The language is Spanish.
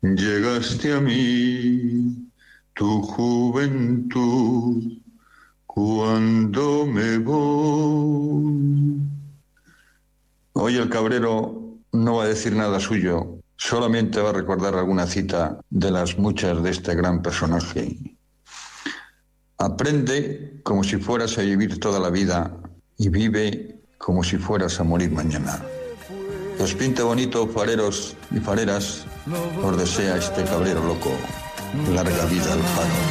Llegaste a mí, tu juventud, cuando me voy. Hoy el cabrero no va a decir nada suyo, solamente va a recordar alguna cita de las muchas de este gran personaje. Aprende como si fueras a vivir toda la vida y vive como si fueras a morir mañana. Los pinte bonito, fareros y fareras, os desea este cabrero loco. Larga vida al faro.